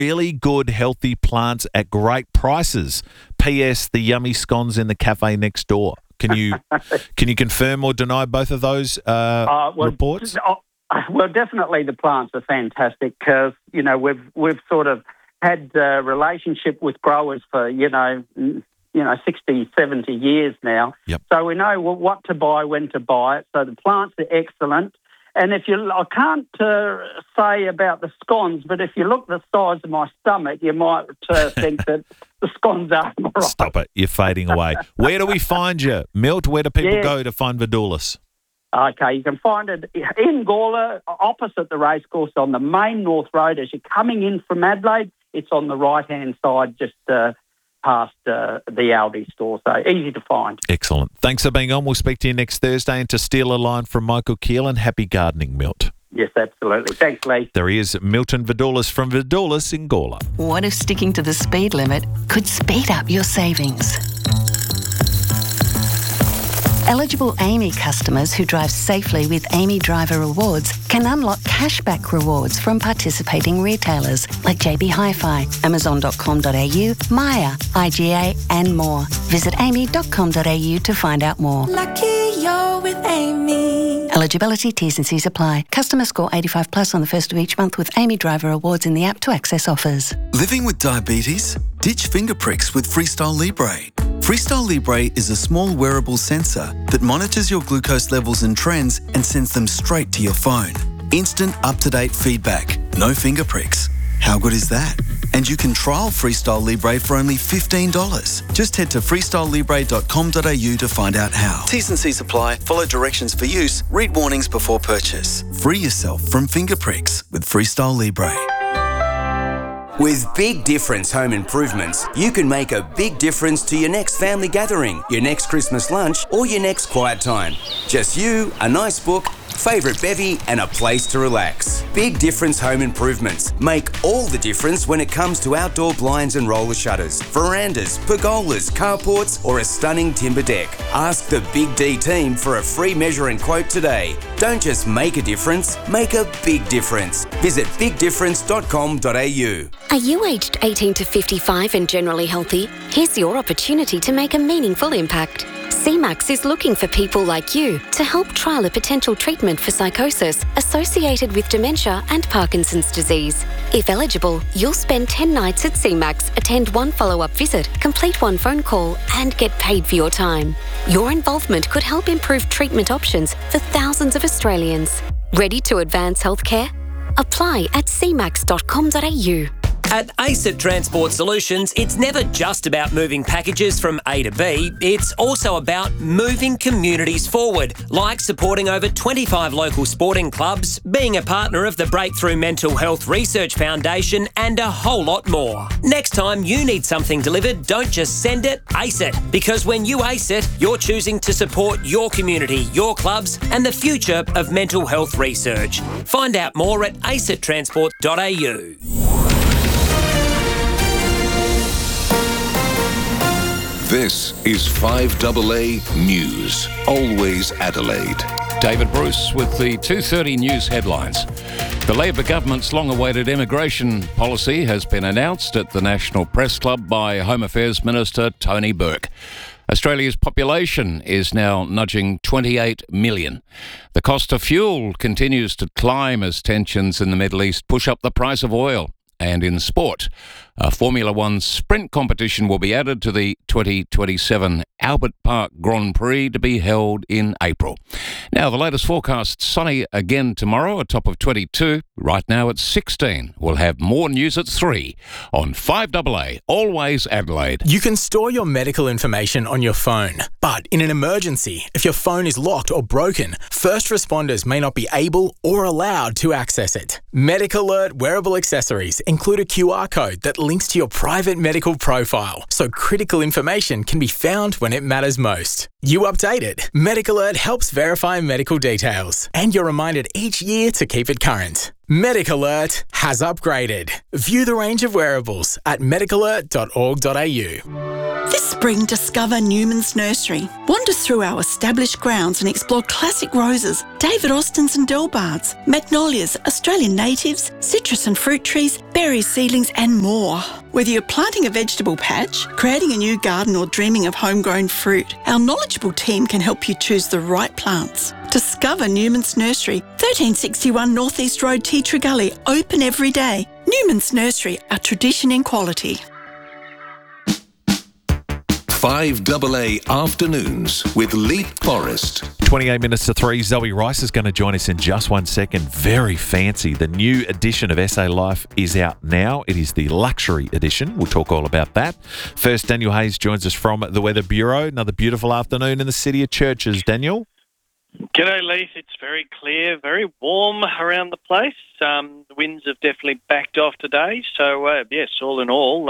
really good, healthy plants at great prices. P.S. The yummy scones in the cafe next door. Can you confirm or deny both of those reports? Well, definitely the plants are fantastic because, we've sort of had a relationship with growers for, 60, 70 years now. Yep. So we know what to buy, when to buy it. So the plants are excellent. And I can't say about the scones, but if you look at the size of my stomach, you might think that the scones are all right. Stop it. You're fading away. Where do we find you? Milt, where do people go to find Vidoulis? Okay, you can find it in Gawler, opposite the racecourse on the main North Road. As you're coming in from Adelaide, it's on the right-hand side, just past the Aldi store, so easy to find. Excellent. Thanks for being on. We'll speak to you next Thursday. And to steal a line from Michael Keelan, happy gardening, Milt. Yes, absolutely. Thanks, Lee. There he is, Milton Vidoulis from Vidoulis in Gawler. What if sticking to the speed limit could speed up your savings? Eligible AAMI customers who drive safely with AAMI Driver Rewards can unlock cashback rewards from participating retailers like JB Hi-Fi, Amazon.com.au, Maya, IGA and more. Visit aami.com.au to find out more. Lucky you're with AAMI. Eligibility, T's and C's apply. Customer score 85 plus on the first of each month with AAMI Driver Rewards in the app to access offers. Living with diabetes? Ditch finger pricks with Freestyle Libre. Freestyle Libre is a small wearable sensor that monitors your glucose levels and trends and sends them straight to your phone. Instant, up-to-date feedback. No finger pricks. How good is that? And you can trial Freestyle Libre for only $15. Just head to freestylelibre.com.au to find out how. T's and C's apply. Follow directions for use. Read warnings before purchase. Free yourself from finger pricks with Freestyle Libre. With Big Difference Home Improvements, you can make a big difference to your next family gathering, your next Christmas lunch, or your next quiet time. Just you, a nice book, favourite bevy, and a place to relax. Big Difference Home Improvements make all the difference when it comes to outdoor blinds and roller shutters, verandas, pergolas, carports, or a stunning timber deck. Ask the Big D team for a free measure and quote today. Don't just make a difference, make a big difference. Visit bigdifference.com.au. Are you aged 18 to 55 and generally healthy? Here's your opportunity to make a meaningful impact. CMAX is looking for people like you to help trial a potential treatment for psychosis associated with dementia and Parkinson's disease. If eligible, you'll spend 10 nights at CMAX, attend one follow-up visit, complete one phone call, and get paid for your time. Your involvement could help improve treatment options for thousands of Australians. Ready to advance healthcare? Apply at cmax.com.au. At ACET Transport Solutions, it's never just about moving packages from A to B, it's also about moving communities forward, like supporting over 25 local sporting clubs, being a partner of the Breakthrough Mental Health Research Foundation, and a whole lot more. Next time you need something delivered, don't just send it, ace it. Because when you ace it, you're choosing to support your community, your clubs, and the future of mental health research. Find out more at acettransport.au. This is 5AA News, always Adelaide. David Bruce with the 2:30 news headlines. The Labor government's long-awaited immigration policy has been announced at the National Press Club by Home Affairs Minister Tony Burke. Australia's population is now nudging 28 million. The cost of fuel continues to climb as tensions in the Middle East push up the price of oil. And in sport, a Formula One sprint competition will be added to the 2027 Albert Park Grand Prix to be held in April. Now, the latest forecast, sunny again tomorrow, a top of 22. Right now it's 16. We'll have more news at 3 on 5AA, always Adelaide. You can store your medical information on your phone, but in an emergency, if your phone is locked or broken, first responders may not be able or allowed to access it. Medical Alert wearable accessories include a QR code that links to your private medical profile, so critical information can be found when it matters most. You update it. Medical Alert helps verify medical details, and you're reminded each year to keep it current. Medical Alert has upgraded. View the range of wearables at medicalert.org.au. This spring, discover Newman's Nursery. Wander through our established grounds and explore classic roses, David Austins and Delbards, magnolias, Australian natives, citrus and fruit trees, berries, seedlings and more. Whether you're planting a vegetable patch, creating a new garden or dreaming of homegrown fruit, our knowledgeable team can help you choose the right plants. Discover Newman's Nursery, 1361 North East Road, Teatree Gully, open every day. Newman's Nursery, a tradition in quality. 5AA Afternoons with Leap Forest. 28 minutes to 3. Zoe Rice is going to join us in just 1 second. Very fancy. The new edition of SA Life is out now. It is the luxury edition. We'll talk all about that. First, Daniel Hayes joins us from the Weather Bureau. Another beautiful afternoon in the city of Churches. Daniel? G'day, Leith. It's very clear, very warm around the place. The winds have definitely backed off today. So, yes, all in all,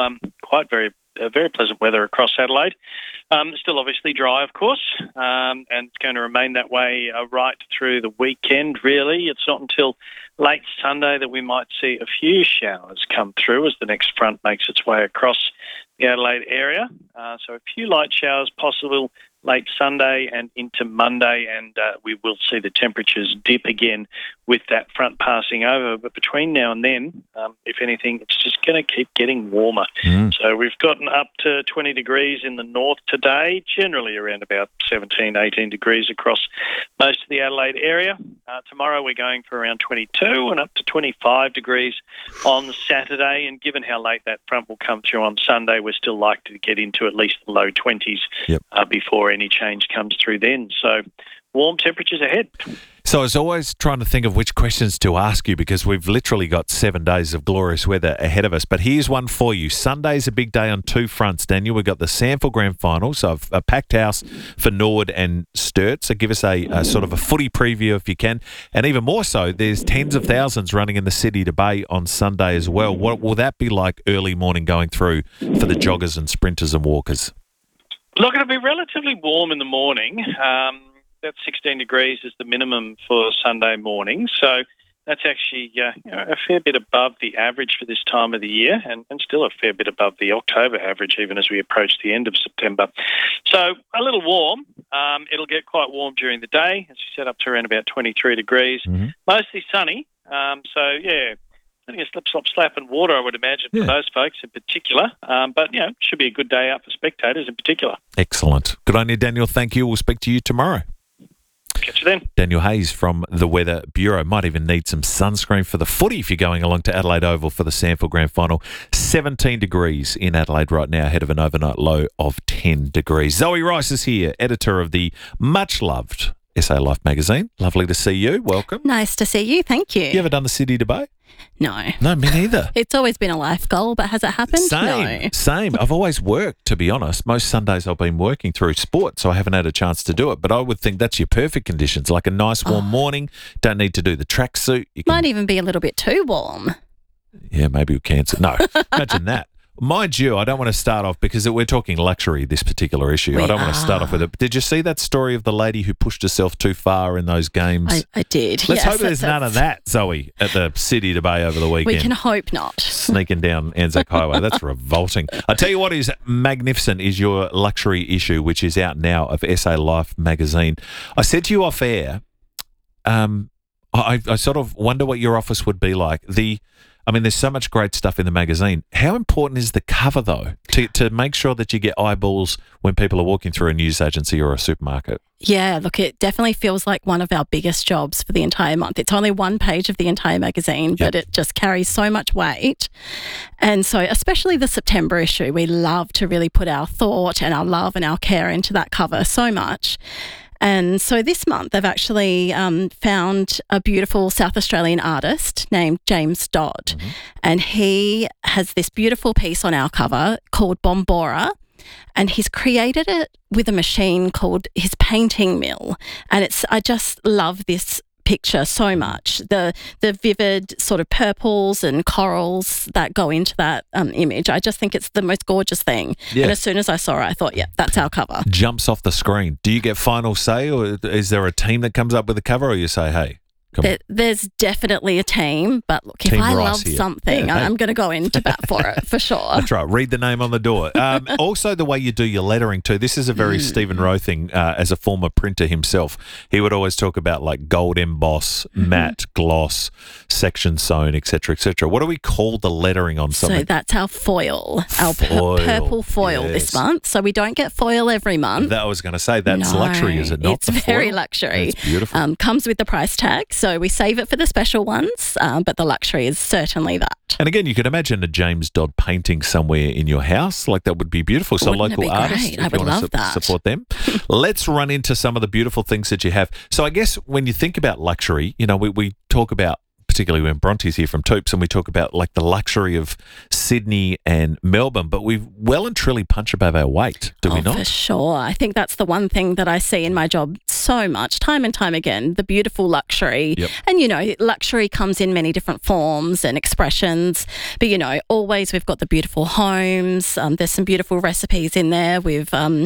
very pleasant weather across Adelaide. Still obviously dry, of course, and it's going to remain that way right through the weekend, really. It's not until late Sunday that we might see a few showers come through as the next front makes its way across the Adelaide area. So a few light showers possible late Sunday and into Monday, and we will see the temperatures dip again with that front passing over. But between now and then, if anything, it's just going to keep getting warmer. So we've gotten up to 20 degrees in the north today, generally around about 17, 18 degrees across most of the Adelaide area. Tomorrow we're going for around 22 and up to 25 degrees on Saturday. And given how late that front will come through on Sunday, we're still likely to get into at least the low 20s before any change comes through then. So warm temperatures ahead. So I was always trying to think of which questions to ask you because we've literally got 7 days of glorious weather ahead of us. But here's one for you. Sunday's a big day on two fronts, Daniel. We've got the SANFL Grand Final, so a packed house for Norwood and Sturt. So give us a sort of a footy preview if you can. And even more so, there's tens of thousands running in the City to Bay on Sunday as well. What will that be like early morning going through for the joggers and sprinters and walkers? Look, it'll be relatively warm in the morning. About 16 degrees is the minimum for Sunday morning. So that's actually a fair bit above the average for this time of the year and still a fair bit above the October average, even as we approach the end of September. So a little warm. It'll get quite warm during the day, as you said, up to around about 23 degrees. Mostly sunny. I think a slip, slop, slap and water, I would imagine, for those folks in particular. But, should be a good day out for spectators in particular. Excellent. Good on you, Daniel. Thank you. We'll speak to you tomorrow. Catch you then. Daniel Hayes from the Weather Bureau. Might even need some sunscreen for the footy if you're going along to Adelaide Oval for the SANFL Grand Final. 17 degrees in Adelaide right now, ahead of an overnight low of 10 degrees. Zoe Rice is here, editor of the much-loved SA Life magazine. Lovely to see you. Welcome. Nice to see you. Thank you. You ever done the City to Bay? No. No, me neither. It's always been a life goal, but has it happened? No. Same. I've always worked, to be honest. Most Sundays I've been working through sport, so I haven't had a chance to do it. But I would think that's your perfect conditions, like a nice warm morning. Don't need to do the tracksuit. Might even be a little bit too warm. Yeah, maybe with cancer. No, imagine that. Mind you, I don't want to start off because we're talking luxury, this particular issue. I don't want to start off with it. Did you see that story of the lady who pushed herself too far in those games? I did. Let's hope there's none of that, Zoe, at the City to Bay over the weekend. We can hope not. Sneaking down Anzac Highway. That's revolting. I tell you what is magnificent is your luxury issue, which is out now of SA Life magazine. I said to you off air, I sort of wonder what your office would be like. There's so much great stuff in the magazine. How important is the cover, though, to make sure that you get eyeballs when people are walking through a news agency or a supermarket? Yeah, look, it definitely feels like one of our biggest jobs for the entire month. It's only one page of the entire magazine, but it just carries so much weight. And so, especially the September issue, we love to really put our thought and our love and our care into that cover so much. And so this month they've actually found a beautiful South Australian artist named James Dodd. And he has this beautiful piece on our cover called Bombora. And he's created it with a machine called his painting mill. And I just love this picture so much. The vivid sort of purples and corals that go into that image. I just think it's the most gorgeous thing. Yeah. And as soon as I saw it, I thought, that's our cover. Jumps off the screen. Do you get final say, or is there a team that comes up with the cover, or you say, hey? There's definitely a team, but look, if Team I Rice love here. something, Yeah. I'm going to go into bat for it, for sure. That's right. Read the name on the door. Also, the way you do your lettering too. This is a very Stephen Rowe thing. As a former printer himself, he would always talk about like gold emboss, matte, gloss, section sewn, etc., etc. What do we call the lettering on something? So that's our foil, our Foil, purple foil yes. this month. So we don't get foil every month. That I was going to say that's luxury, is it not? It's the very foil? luxury. It's beautiful. Comes with the price tag, so we save it for the special ones, but the luxury is certainly that. And again, you could imagine a James Dodd painting somewhere in your house. Like that would be beautiful. So Wouldn't it local be artists, great? if I would you want love to that. support them. Let's run into some of the beautiful things that you have. So I guess when you think about luxury, you know, we talk about, particularly when Bronte's here from Toops, and we talk about like the luxury of Sydney and Melbourne, but we well and truly punch above our weight, do we not? For sure. I think that's the one thing that I see in my job so much, time and time again, the beautiful luxury. Yep. And, you know, luxury comes in many different forms and expressions, but, you know, always we've got the beautiful homes. There's some beautiful recipes in there. We've, one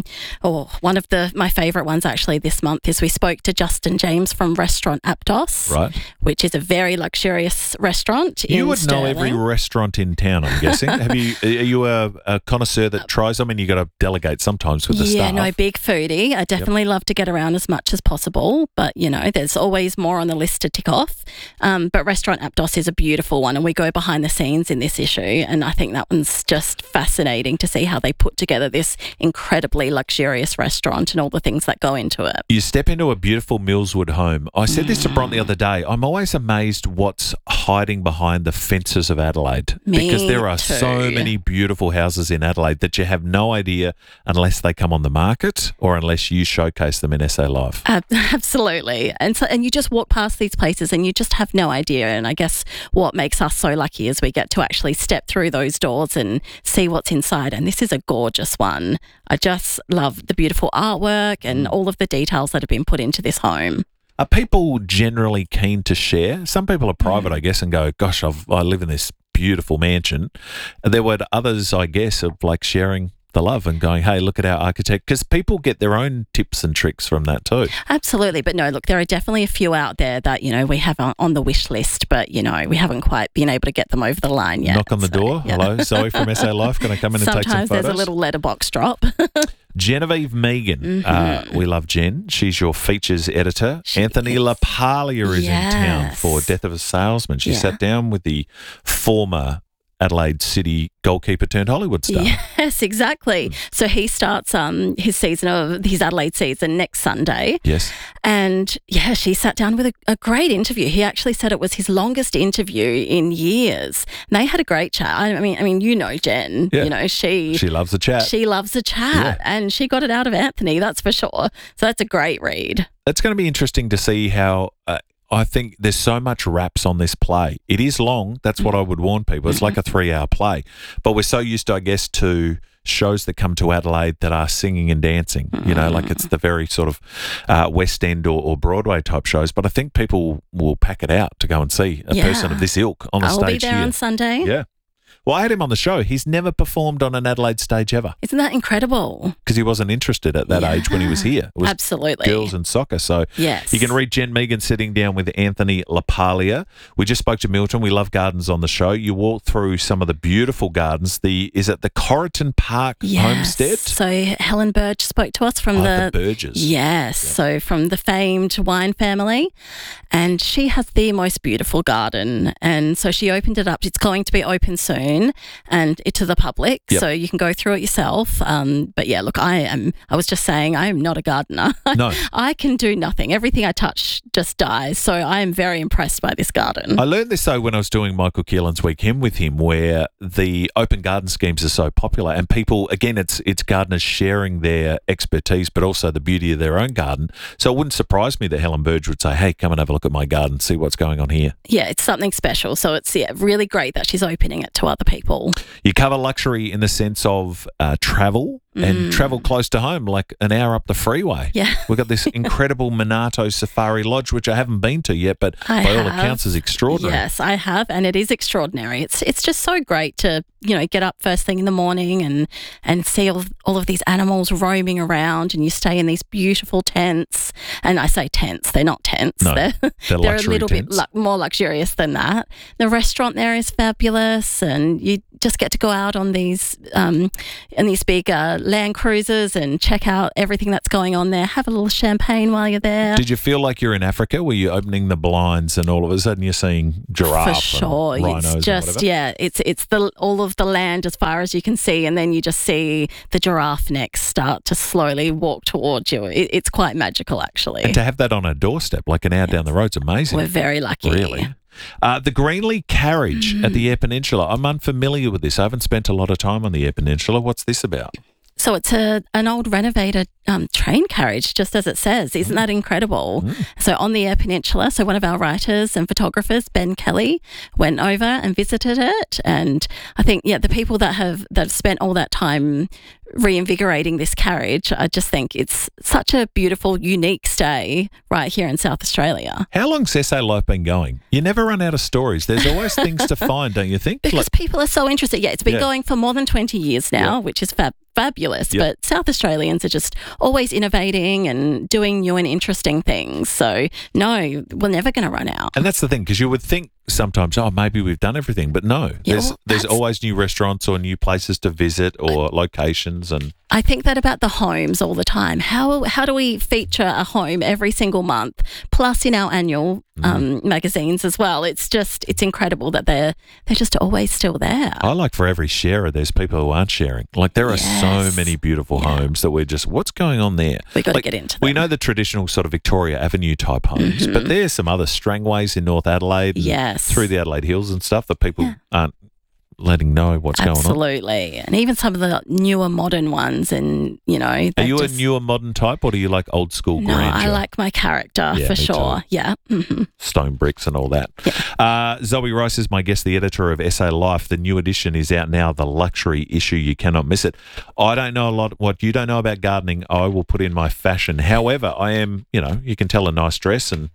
of my favourite ones actually this month is we spoke to Justin James from Restaurant Aptos, Right. which is a very luxurious restaurant in You would know Stirling. every restaurant in town, I'm guessing. Are you a connoisseur that tries them, and you got to delegate sometimes with the Yeah, staff? no, big foodie. I definitely love to get around as much as possible, but, you know, there's always more on the list to tick off. But Restaurant Aptos is a beautiful one, and we go behind the scenes in this issue, and I think that one's just fascinating to see how they put together this incredibly luxurious restaurant and all the things that go into it. You step into a beautiful Millswood home. I said this to Bron the other day. I'm always amazed what's hiding behind the fences of Adelaide, because there are so many beautiful houses in Adelaide that you have no idea unless they come on the market or unless you showcase them in SA Live. Absolutely. And you just walk past these places and you just have no idea. And I guess what makes us so lucky is we get to actually step through those doors and see what's inside. And this is a gorgeous one. I just love the beautiful artwork and all of the details that have been put into this home. Are people generally keen to share? Some people are private, I guess, and go, gosh, I live in this beautiful mansion. And there were others, I guess, of like sharing the love and going, hey, look at our architect, because people get their own tips and tricks from that too. Absolutely. But no, look, there are definitely a few out there that, you know, we have on the wish list, but, you know, we haven't quite been able to get them over the line yet. Knock on the door. Yeah. Hello, Zoe from SA Life. Can I come in and take some photos? Sometimes there's a little letterbox drop. Genevieve Megan. We love Jen. She's your features editor. Anthony LaPaglia is in town for Death of a Salesman. She sat down with the former Adelaide City goalkeeper turned Hollywood star. Yes, exactly. So he starts his Adelaide season next Sunday. Yes. And yeah, she sat down with a great interview. He actually said it was his longest interview in years. And they had a great chat. I mean, you know Jen. Yeah. You know, she loves a chat. She loves a chat, and she got it out of Anthony, that's for sure. So that's a great read. It's going to be interesting to see how I think there's so much wraps on this play. It is long. That's what I would warn people. It's like a 3-hour play. But we're so used to, I guess, to shows that come to Adelaide that are singing and dancing, you know, like it's the very sort of West End or Broadway type shows. But I think people will pack it out to go and see a person of this ilk on the stage here. I'll be there on Sunday. Yeah. Well, I had him on the show. He's never performed on an Adelaide stage ever. Isn't that incredible? Because he wasn't interested at that age when he was here. It was absolutely girls and soccer. So yes. You can read Jen Megan sitting down with Anthony LaPaglia. We just spoke to Milton. We love gardens on the show. You walk through some of the beautiful gardens. Is it the Corriton Park Homestead? So Helen Burge spoke to us from the Burges. Yes. Yep. So from the famed wine family. And she has the most beautiful garden. And so she opened it up. It's going to be open soon. And it to the public, so you can go through it yourself. But yeah, look, I was just saying, I am not a gardener. No, I can do nothing. Everything I touch just dies. So I am very impressed by this garden. I learned this though when I was doing Michael Keelan's weekend with him, where the open garden schemes are so popular, and people, again, it's gardeners sharing their expertise, but also the beauty of their own garden. So it wouldn't surprise me that Helen Burge would say, "Hey, come and have a look at my garden, see what's going on here." Yeah, it's something special. So it's really great that she's opening it to other the people. You cover luxury in the sense of travel and travel close to home, like an hour up the freeway. Yeah. We've got this incredible Minato Safari Lodge, which I haven't been to yet, but by all accounts is extraordinary. Yes, I have, and it is extraordinary. It's just so great to, get up first thing in the morning and see all of these animals roaming around, and you stay in these beautiful tents. And I say tents, they're not tents. No, they're they're a little tents. bit more luxurious than that. The restaurant there is fabulous, and you just get to go out on these big land cruisers and check out everything that's going on there. Have a little champagne while you're there. Did you feel like you're in Africa? Were you opening the blinds and all of a sudden you're seeing giraffe For sure. and rhinos It's just, and whatever? it's all of the land as far as you can see, and then you just see the giraffe necks start to slowly walk towards you. It's quite magical, actually. And to have that on a doorstep, like an hour down the road's amazing. We're very lucky. Really? The Greenlee Carriage at the Eyre Peninsula. I'm unfamiliar with this. I haven't spent a lot of time on the Eyre Peninsula. What's this about? So it's an old renovated train carriage, just as it says. Isn't that incredible? So on the Eyre Peninsula, so one of our writers and photographers, Ben Kelly, went over and visited it. And I think, the people that have spent all that time reinvigorating this carriage, I just think it's such a beautiful, unique stay right here in South Australia. How long's SA Life been going? You never run out of stories. There's always things to find, don't you think? Because people are so interested. Yeah, it's been going for more than 20 years now, which is fabulous. Yep. But South Australians are just always innovating and doing new and interesting things. So, no, we're never going to run out. And that's the thing, because you would think sometimes, maybe we've done everything. But no, there's always new restaurants or new places to visit or locations. And I think that about the homes all the time. How do we feature a home every single month, plus in our annual magazines as well? It's incredible that they're just always still there. I like for every sharer, there's people who aren't sharing. Like there are so many beautiful homes that we're just, what's going on there? We've got to get into them. We know the traditional sort of Victoria Avenue type homes, but there's some other Strangways in North Adelaide, and through the Adelaide Hills and stuff that people aren't letting know what's going on. Absolutely. And even some of the newer modern ones, and Are you a newer modern type, or do you like old school grandeur? No, I like my character for sure. Too. Yeah. Stone bricks and all that. Yeah. Zoe Rice is my guest, the editor of SA Life. The new edition is out now, The Luxury Issue. You cannot miss it. I don't know a lot. What you don't know about gardening, I will put in my fashion. However, I am, you can tell a nice dress and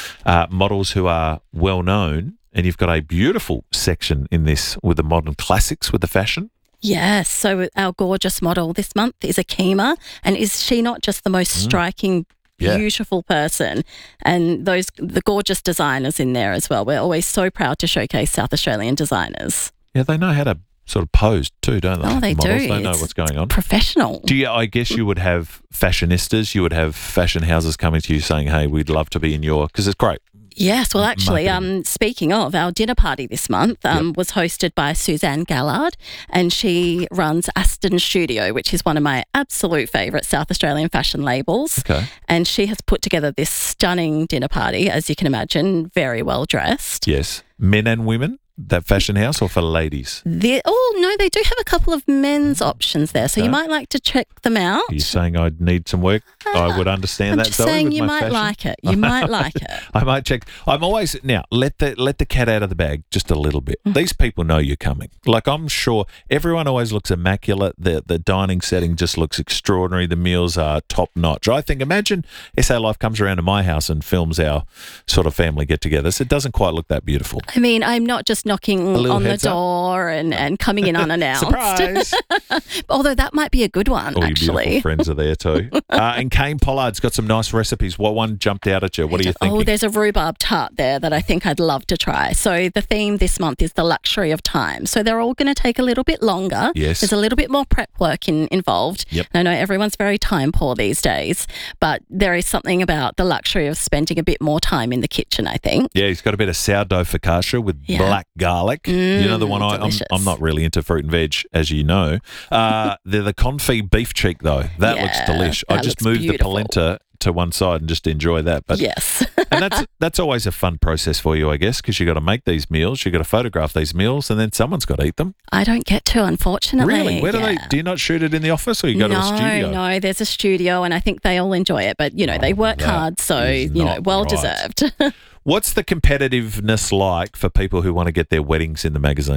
models who are well known. And you've got a beautiful section in this with the modern classics with the fashion. Yes. So our gorgeous model this month is Akima. And is she not just the most striking, beautiful person? And the gorgeous designers in there as well. We're always so proud to showcase South Australian designers. Yeah, they know how to sort of pose too, don't they? Oh, they models, do. They know what's going on. Professional. I guess you would have fashionistas, you would have fashion houses coming to you saying, hey, we'd love to be in your, because it's great. Yes, well, actually, speaking of, our dinner party this month was hosted by Suzanne Gallard, and she runs Aston Studio, which is one of my absolute favourite South Australian fashion labels. Okay. And she has put together this stunning dinner party, as you can imagine, very well dressed. Yes. Men and women? That fashion house, or for ladies? They do have a couple of men's options there, so you might like to check them out. Are you saying I'd need some work? I would understand that. I'm just saying you might like it. You might like it. I might check. I'm always let the cat out of the bag just a little bit. These people know you're coming. Like I'm sure everyone always looks immaculate. The dining setting just looks extraordinary. The meals are top notch. I think imagine SA Life comes around to my house and films our sort of family get-togethers. It doesn't quite look that beautiful. I mean, I'm not just knocking on the door and coming in unannounced. Surprise! Although that might be a good one, All actually. Your beautiful friends are there too. And Kane Pollard's got some nice recipes. What one jumped out at you? What are you thinking? Oh, there's a rhubarb tart there that I think I'd love to try. So the theme this month is the luxury of time. So they're all going to take a little bit longer. Yes. There's a little bit more prep work involved. Yep. I know everyone's very time poor these days, but there is something about the luxury of spending a bit more time in the kitchen, I think. Yeah, he's got a bit of sourdough focaccia with black garlic. You know the one I'm not really into fruit and veg, as you know. They're the confit beef cheek though. That looks delish. I just moved the polenta to one side and just enjoy that. But yes. And that's always a fun process for you, I guess, because you've got to make these meals, you've got to photograph these meals, and then someone's got to eat them. I don't get to, unfortunately. Really? Where do you not shoot it in the office, or you go to a studio? No, there's a studio, and I think they all enjoy it. But, they work hard, so, well deserved. What's the competitiveness like for people who want to get their weddings in the magazine?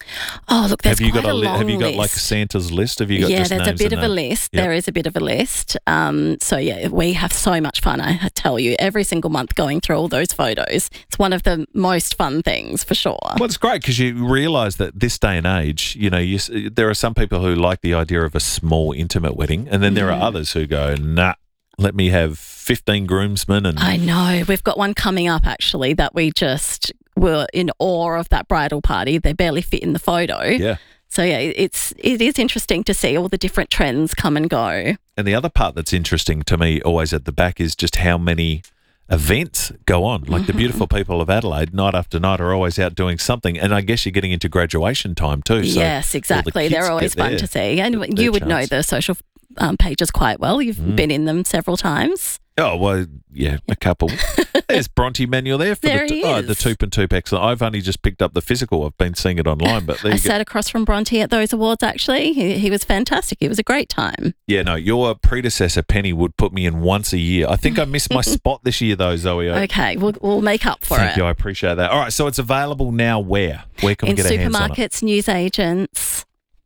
Oh, look, there's have you quite got a long Have you got list. like Santa's list? Have you got Yeah, just there's a names bit and of a names? list. Yep. There is a bit of a list. So, yeah, we have so much fun, I tell you, every single month going through all those photos. It's one of the most fun things, for sure. Well, it's great because you realise that this day and age, there are some people who like the idea of a small, intimate wedding, and then there are others who go, nah, let me have 15 groomsmen. And I know. We've got one coming up, actually, that we just were in awe of that bridal party. They barely fit in the photo. Yeah. So, yeah, it is interesting to see all the different trends come and go. And the other part that's interesting to me always at the back is just how many events go on. Like the beautiful people of Adelaide, night after night, are always out doing something. And I guess you're getting into graduation time too. So yes, exactly. They're always fun to see. And you would know the social pages quite well. You've been in them several times. Oh, well, yeah, a couple. There's Bronte Manuel there for the Toop and Toop. Excellent. I've only just picked up the physical. I've been seeing it online. But there I sat across from Bronte at those awards, actually. He was fantastic. It was a great time. Yeah, no, your predecessor, Penny, would put me in once a year. I think I missed my spot this year, though, Zoe. Okay, we'll make up for it. Thank you. I appreciate that. All right, so it's available now where? Where can we get our hands on it? In supermarkets, newsagents.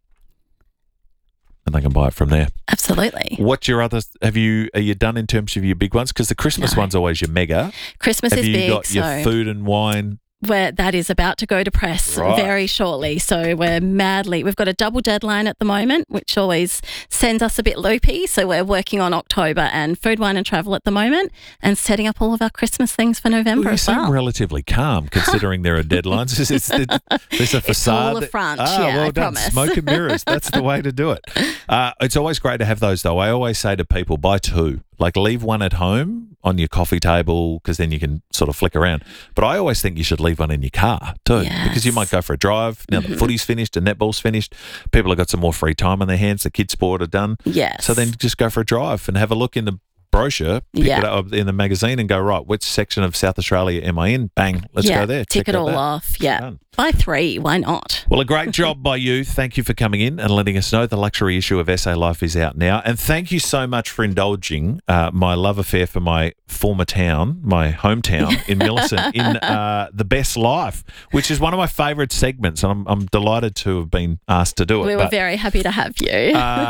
And they can buy it from there. Absolutely. What's your other? Are you done in terms of your big ones? Because the Christmas one's always your mega. Christmas is big. Have you got your food and wine? That is about to go to press very shortly. So we've got a double deadline at the moment, which always sends us a bit loopy. So we're working on October and food, wine and travel at the moment and setting up all of our Christmas things for November as well. You seem relatively calm considering there are deadlines. There's a facade. It's all a front, well I done. promise. Smoke and mirrors. That's the way to do it. It's always great to have those though. I always say to people, buy two. Like leave one at home on your coffee table because then you can sort of flick around. But I always think you should leave one in your car too because you might go for a drive. Now the footy's finished and netball's finished. People have got some more free time on their hands. The kids' sport are done. Yes. So then just go for a drive and have a look in the brochure, pick it up in the magazine and go, right, which section of South Australia am I in? Bang, let's go there. Tick it all off. Yeah. Done. Buy three, why not? Well, a great job by you. Thank you for coming in and letting us know. The luxury issue of SA Life is out now. And thank you so much for indulging my love affair for my former town, my hometown in Millicent, in The Best Life, which is one of my favourite segments. And I'm delighted to have been asked to do it. We were very happy to have you.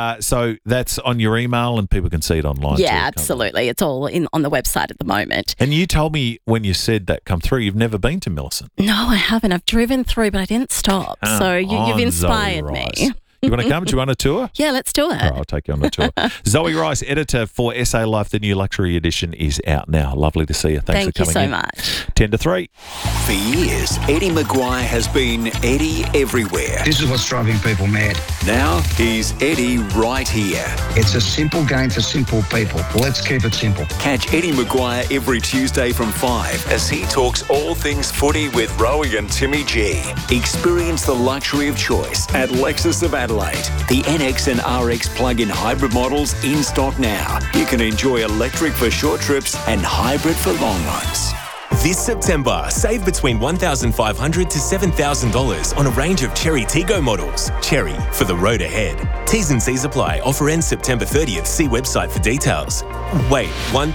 So that's on your email and people can see it online. Yeah, absolutely. It's all on the website at the moment. And you told me when you said that come through, you've never been to Millicent. No, I haven't. I've driven through, but I didn't stop. So you've inspired me. You want to come? Do you want a tour? Yeah, let's do it. All right, I'll take you on a tour. Zoe Rice, editor for SA Life, the new luxury edition is out now. Lovely to see you. Thanks for coming in. Thank you so much. 10 to 3. For years, Eddie Maguire has been Eddie everywhere. This is what's driving people mad. Now he's Eddie right here. It's a simple game for simple people. Let's keep it simple. Catch Eddie Maguire every Tuesday from 5 as he talks all things footy with Rowie and Timmy G. Experience the luxury of choice at Lexus of Adelaide. The NX and RX plug-in hybrid models in stock now. You can enjoy electric for short trips and hybrid for long runs. This September, save between $1,500 to $7,000 on a range of Cherry Tiggo models. Cherry, for the road ahead. T's and C's apply. Offer ends September 30th. See website for details. Wait,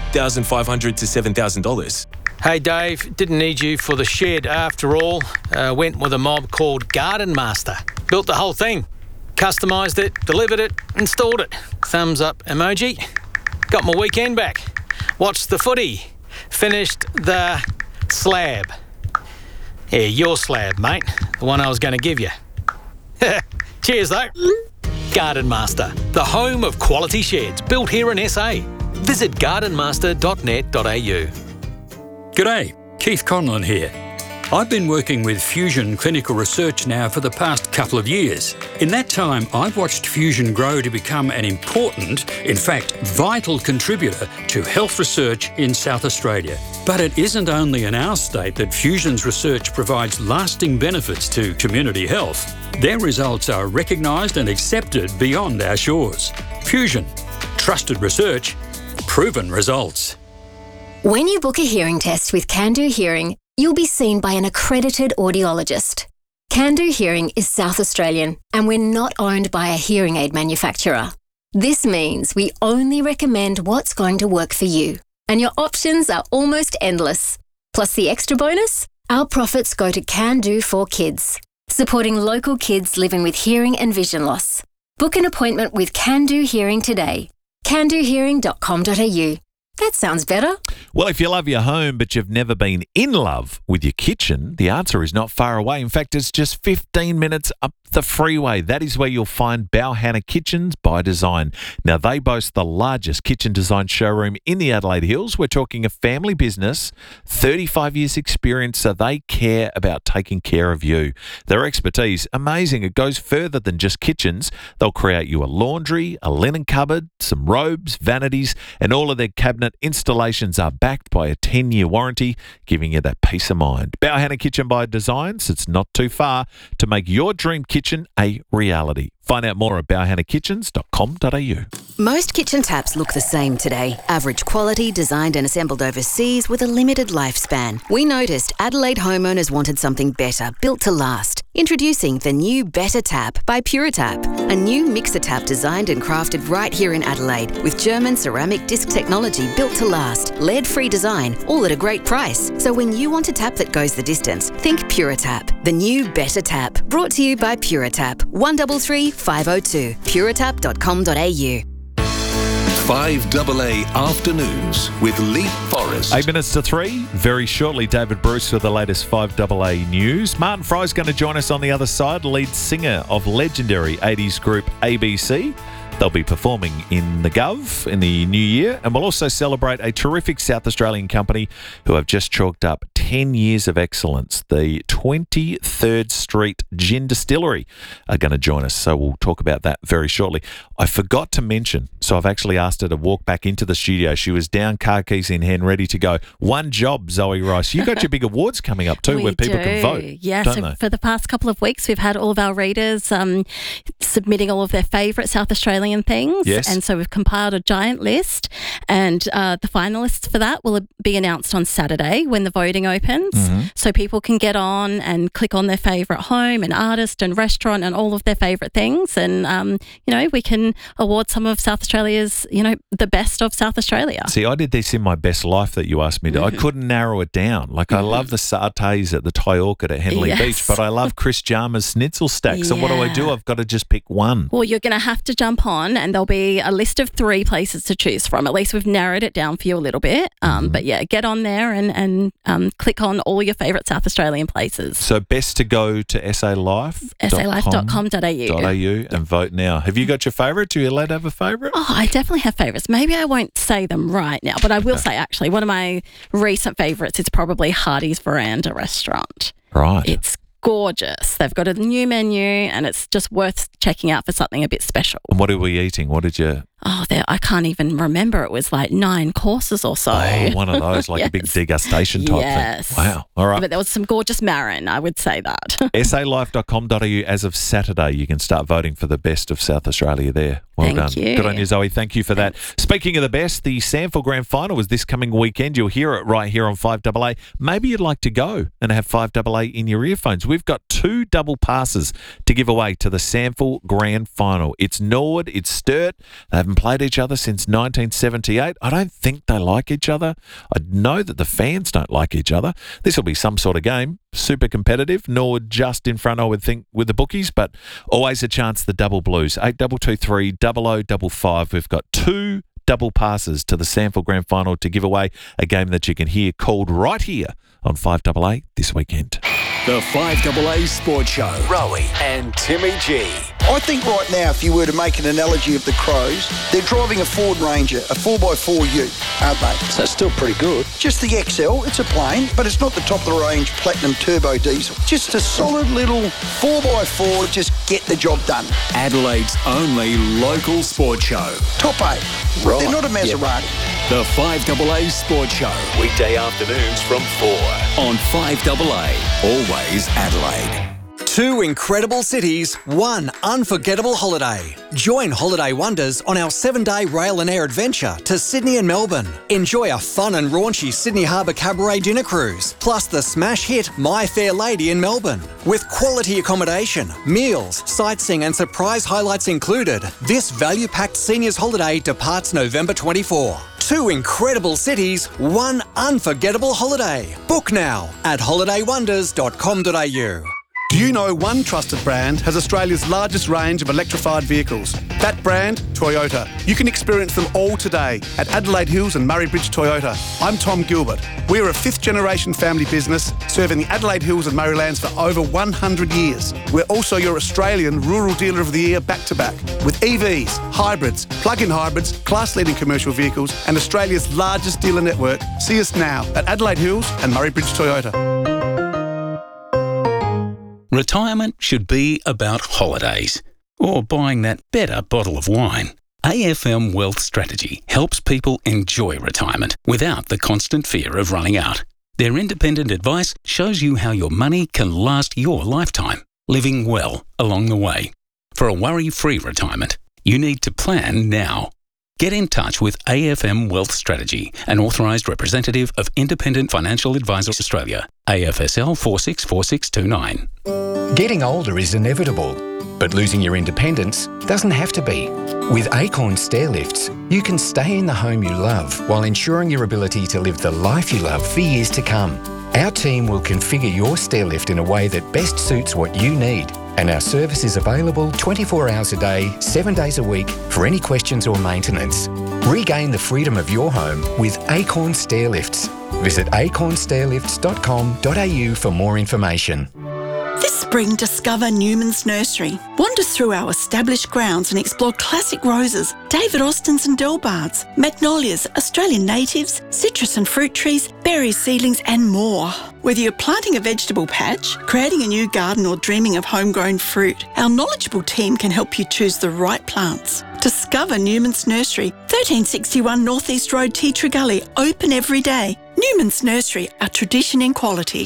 $1,500 to $7,000? Hey Dave, didn't need you for the shed after all. Went with a mob called Garden Master. Built the whole thing. Customised it, delivered it, installed it. Thumbs up emoji. Got my weekend back. Watched the footy. Finished the slab. Yeah, your slab, mate. The one I was going to give you. Cheers, though. Garden Master, the home of quality sheds built here in SA. Visit gardenmaster.net.au. G'day, Keith Conlon here. I've been working with Fusion Clinical Research now for the past couple of years. In that time, I've watched Fusion grow to become an important, in fact, vital contributor to health research in South Australia. But it isn't only in our state that Fusion's research provides lasting benefits to community health. Their results are recognised and accepted beyond our shores. Fusion. Trusted research. Proven results. When you book a hearing test with Can-Do Hearing, you'll be seen by an accredited audiologist. Can-Do Hearing is South Australian, and we're not owned by a hearing aid manufacturer. This means we only recommend what's going to work for you, and your options are almost endless. Plus the extra bonus, our profits go to Can-Do for Kids. supporting local kids living with hearing and vision loss. Book an appointment with Can Do Hearing today. CanDoHearing.com.au. That sounds better. Well, if you love your home but you've never been in love with your kitchen, the answer is not far away. In fact, it's just 15 minutes up the freeway. That is where you'll find Bauhanna Kitchens by Design. Now, they boast the largest kitchen design showroom in the Adelaide Hills. We're talking a family business, 35 years experience, so they care about taking care of you. Their expertise, amazing. It goes further than just kitchens. They'll create you a laundry, a linen cupboard, some robes, vanities, and all of their cabinet installations are backed by a 10-year warranty, giving you that peace of mind. Bauhanna Kitchen by Design sits not too far to make your dream kitchen a reality. Find out more at bauhannakitchens.com.au. Most kitchen taps look the same today. Average quality, designed and assembled overseas with a limited lifespan. We noticed Adelaide homeowners wanted something better, built to last. Introducing the new Better Tap by Puritap, a new mixer tap designed and crafted right here in Adelaide with German ceramic disc technology built to last, lead-free design, all at a great price. So when you want a tap that goes the distance, think Puritap, the new Better Tap. Brought to you by Puritap, 133 502, puritap.com.au. 5AA Afternoons with Lee Forrest. 8 minutes to 3. Very shortly, David Bruce with the latest 5AA news. Martin Fry's going to join us on the other side, lead singer of legendary 80s group ABC. They'll be performing in the Gov in the new year, and we'll also celebrate a terrific South Australian company who have just chalked up 10 years of excellence. The 23rd Street Gin Distillery are going to join us, so we'll talk about that very shortly. I forgot to mention, so I've actually asked her to walk back into the studio. She was down, car keys in hand, ready to go. One job, Zoe Rice. You got your big awards coming up too, where people can vote. Yes, don't so they? For the past couple of weeks, we've had all of our readers submitting all of their favourite South Australian things. Yes. And so we've compiled a giant list, and the finalists for that will be announced on Saturday when the voting opens. So people can get on and click on their favourite home and artist and restaurant and all of their favourite things. And, we can award some of South Australia's, the best of South Australia. See, I did this in my best life that you asked me to. I couldn't narrow it down. Like, I love the satay at the Thai Orchid at Henley Beach, but I love Chris Jarmer's schnitzel stack. So what do? I've got to just pick one. Well, you're going to have to jump on, and there'll be a list of 3 places to choose from. At least we've narrowed it down for you a little bit. But yeah, get on there and click on all your favourite South Australian places. So best to go to salife.com.au and vote now. Have you got your favourite? Are you allowed to have a favourite? Oh, I definitely have favourites. Maybe I won't say them right now, but I will say actually one of my recent favourites is probably Hardy's Veranda restaurant. Right. It's gorgeous. They've got a new menu and it's just worth checking out for something a bit special. And what are we eating? What did you... Oh, I can't even remember. It was like 9 courses or so. Oh, one of those, like a big degustation type thing. Wow. All right. But there was some gorgeous marin, I would say that. salife.com.au as of Saturday, you can start voting for the best of South Australia there. Well done. Thank you. Good on you, Zoe. Thank you for that. Speaking of the best, the Sample Grand Final is this coming weekend. You'll hear it right here on 5AA. Maybe you'd like to go and have 5AA in your earphones. We've got 2 double passes to give away to the Sample Grand Final. It's Norwood, it's Sturt. They haven't played each other since 1978. I don't think they like each other. I know that the fans don't like each other. This will be some sort of game. Super competitive. Norwood just in front, I would think, with the bookies, but always a chance the double blues. 8223 0055. We've got 2 double passes to the Sample Grand Final to give away, a game that you can hear called right here on 5AA this weekend. The 5AA Sports Show. Rowie and Timmy G. I think right now, if you were to make an analogy of the Crows, they're driving a Ford Ranger, a 4x4 ute, aren't they? So that's still pretty good. Just the XL, it's a plane, but it's not the top-of-the-range Platinum Turbo Diesel. Just a solid little 4x4, just get the job done. Adelaide's only local sports show. Top 8. Right. They're not a Maserati. The 5AA Sports Show. Weekday afternoons from 4 on 5AA. Always Adelaide. 2 incredible cities, 1 unforgettable holiday. Join Holiday Wonders on our 7-day rail and air adventure to Sydney and Melbourne. Enjoy a fun and raunchy Sydney Harbour Cabaret dinner cruise, plus the smash hit My Fair Lady in Melbourne. With quality accommodation, meals, sightseeing and surprise highlights included, this value-packed seniors holiday departs November 24. 2 incredible cities, 1 unforgettable holiday. Book now at holidaywonders.com.au. Do you know one trusted brand has Australia's largest range of electrified vehicles? That brand, Toyota. You can experience them all today at Adelaide Hills and Murray Bridge Toyota. I'm Tom Gilbert. We're a fifth-generation family business serving the Adelaide Hills and Murraylands for over 100 years. We're also your Australian Rural Dealer of the Year back-to-back with EVs, hybrids, plug-in hybrids, class-leading commercial vehicles and Australia's largest dealer network. See us now at Adelaide Hills and Murray Bridge Toyota. Retirement should be about holidays or buying that better bottle of wine. AFM Wealth Strategy helps people enjoy retirement without the constant fear of running out. Their independent advice shows you how your money can last your lifetime, living well along the way. For a worry-free retirement, you need to plan now. Get in touch with AFM Wealth Strategy, an authorised representative of Independent Financial Advisors Australia, AFSL 464629. Getting older is inevitable, but losing your independence doesn't have to be. With Acorn Stairlifts, you can stay in the home you love while ensuring your ability to live the life you love for years to come. Our team will configure your stairlift in a way that best suits what you need, and our service is available 24 hours a day, 7 days a week for any questions or maintenance. Regain the freedom of your home with Acorn Stairlifts. Visit acornstairlifts.com.au for more information. This spring, discover Newman's Nursery. Wander through our established grounds and explore classic roses, David Austins and Delbards, magnolias, Australian natives, citrus and fruit trees, berry seedlings and more. Whether you're planting a vegetable patch, creating a new garden or dreaming of homegrown fruit, our knowledgeable team can help you choose the right plants. Discover Newman's Nursery, 1361 North East Road, Teatree Gully, open every day. Newman's Nursery, a tradition in quality.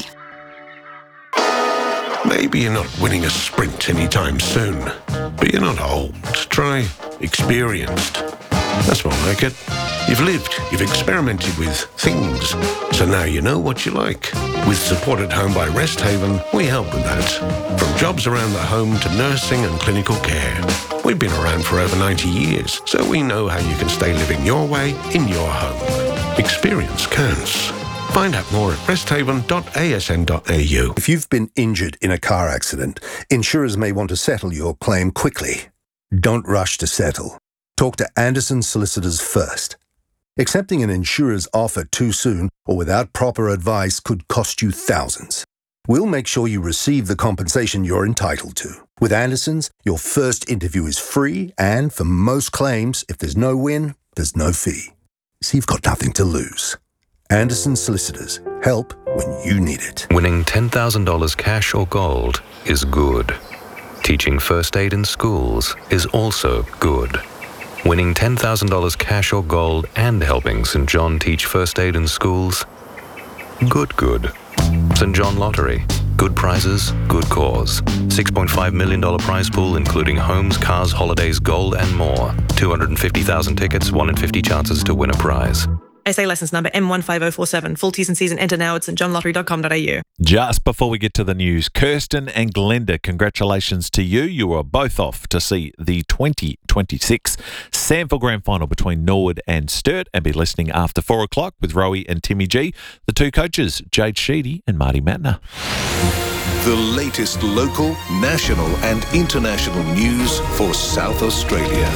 Maybe you're not winning a sprint anytime soon, but you're not old. Try experienced. That's more like it. You've lived, you've experimented with things, so now you know what you like. With Support at Home by Resthaven, we help with that. From jobs around the home to nursing and clinical care. We've been around for over 90 years, so we know how you can stay living your way in your home. Experience counts. Find out more at resthaven.asn.au. If you've been injured in a car accident, insurers may want to settle your claim quickly. Don't rush to settle. Talk to Anderson Solicitors first. Accepting an insurer's offer too soon or without proper advice could cost you thousands. We'll make sure you receive the compensation you're entitled to. With Anderson's, your first interview is free, and for most claims, if there's no win, there's no fee. So you've got nothing to lose. Anderson Solicitors. Help when you need it. Winning $10,000 cash or gold is good. Teaching first aid in schools is also good. Winning $10,000 cash or gold and helping St. John teach first aid in schools? Good. St. John Lottery. Good prizes, good cause. $6.5 million prize pool including homes, cars, holidays, gold and more. 250,000 tickets, 1 in 50 chances to win a prize. SA licence number M15047. Full T's and C's and enter now at stjohnlottery.com.au. Just before we get to the news, Kirsten and Glenda, congratulations to you. You are both off to see the 2026 Sample Grand Final between Norwood and Sturt, and be listening after 4 o'clock with Rowie and Timmy G, the two coaches, Jade Sheedy and Marty Matner. The latest local, national and international news for South Australia.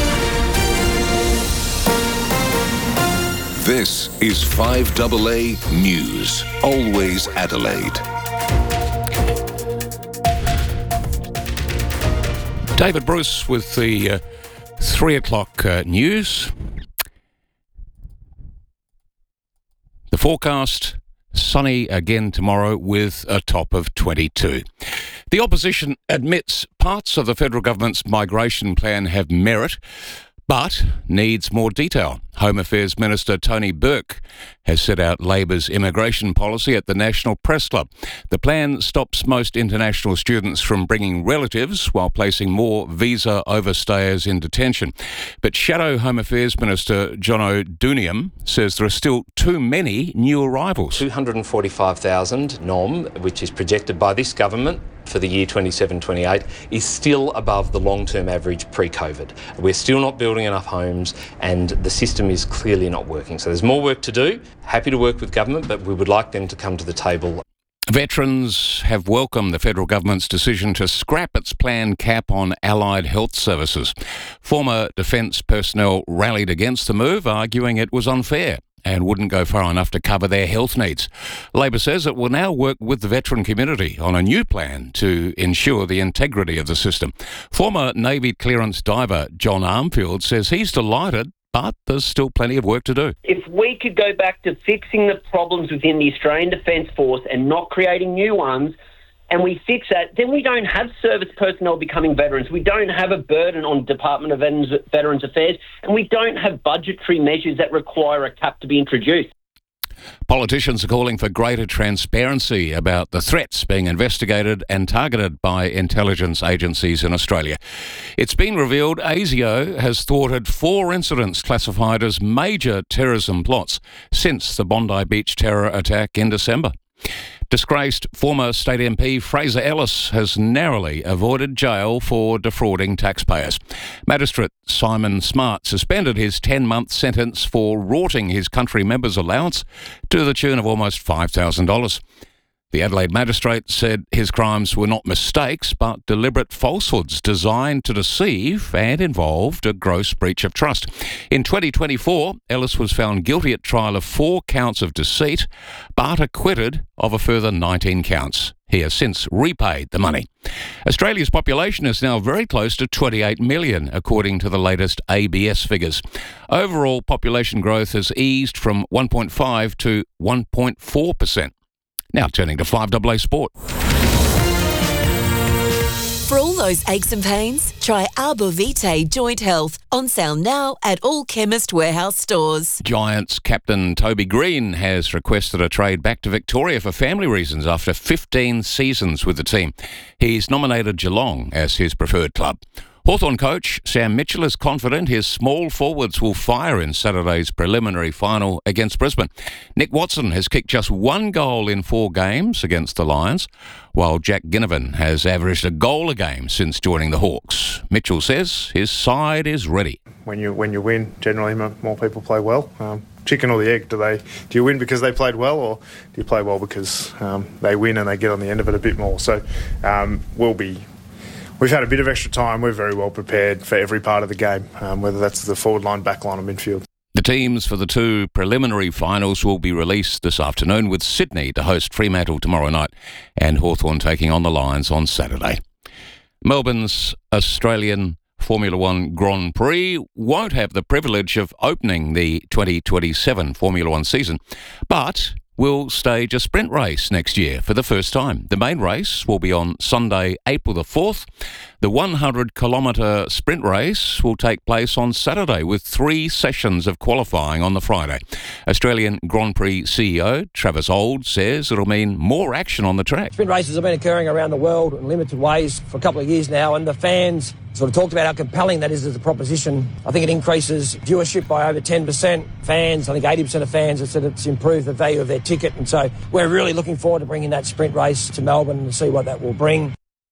This is 5AA News, always Adelaide. David Bruce with the 3 o'clock news. The forecast, sunny again tomorrow with a top of 22. The opposition admits parts of the federal government's migration plan have merit, but needs more detail. Home Affairs Minister Tony Burke has set out Labor's immigration policy at the National Press Club. The plan stops most international students from bringing relatives while placing more visa overstayers in detention. But Shadow Home Affairs Minister Jono Duniam says there are still too many new arrivals. 245,000 NOM, which is projected by this government for the year 27-28, is still above the long-term average pre-COVID. We're still not building enough homes and the system is clearly not working. So there's more work to do. Happy to work with government, but we would like them to come to the table. Veterans have welcomed the federal government's decision to scrap its planned cap on allied health services. Former defence personnel rallied against the move, arguing it was unfair and wouldn't go far enough to cover their health needs. Labor says it will now work with the veteran community on a new plan to ensure the integrity of the system. Former Navy clearance diver John Armfield says he's delighted, but there's still plenty of work to do. If we could go back to fixing the problems within the Australian Defence Force and not creating new ones, and we fix that, then we don't have service personnel becoming veterans. We don't have a burden on Department of Veterans Affairs, and we don't have budgetary measures that require a cap to be introduced. Politicians are calling for greater transparency about the threats being investigated and targeted by intelligence agencies in Australia. It's been revealed ASIO has thwarted 4 incidents classified as major terrorism plots since the Bondi Beach terror attack in December. Disgraced former state MP Fraser Ellis has narrowly avoided jail for defrauding taxpayers. Magistrate Simon Smart suspended his 10-month sentence for rorting his country members' allowance to the tune of almost $5,000. The Adelaide magistrate said his crimes were not mistakes, but deliberate falsehoods designed to deceive and involved a gross breach of trust. In 2024, Ellis was found guilty at trial of 4 counts of deceit, but acquitted of a further 19 counts. He has since repaid the money. Australia's population is now very close to 28 million, according to the latest ABS figures. Overall population growth has eased from 1.5 to 1.4%. Now turning to 5AA Sport. For all those aches and pains, try Arbor Vitae Joint Health, on sale now at all Chemist Warehouse stores. Giants captain Toby Green has requested a trade back to Victoria for family reasons after 15 seasons with the team. He's nominated Geelong as his preferred club. Hawthorn coach Sam Mitchell is confident his small forwards will fire in Saturday's preliminary final against Brisbane. Nick Watson has kicked just 1 goal in 4 games against the Lions, while Jack Ginnivan has averaged a goal a game since joining the Hawks. Mitchell says his side is ready. When you win, generally more people play well. Chicken or the egg? Do you win because they played well, or do you play well because they win and they get on the end of it a bit more? So we've had a bit of extra time. We're very well prepared for every part of the game, whether that's the forward line, back line or midfield. The teams for the 2 preliminary finals will be released this afternoon, with Sydney to host Fremantle tomorrow night and Hawthorn taking on the Lions on Saturday. Melbourne's Australian Formula One Grand Prix won't have the privilege of opening the 2027 Formula One season, but will stage a sprint race next year for the first time. The main race will be on Sunday, April the 4th. The 100-kilometre sprint race will take place on Saturday, with 3 sessions of qualifying on the Friday. Australian Grand Prix CEO Travis Auld says it'll mean more action on the track. Sprint races have been occurring around the world in limited ways for a couple of years now, and the fans sort of talked about how compelling that is as a proposition. I think it increases viewership by over 10%. Fans, I think 80% of fans have said it's improved the value of their ticket, and so we're really looking forward to bringing that sprint race to Melbourne and see what that will bring.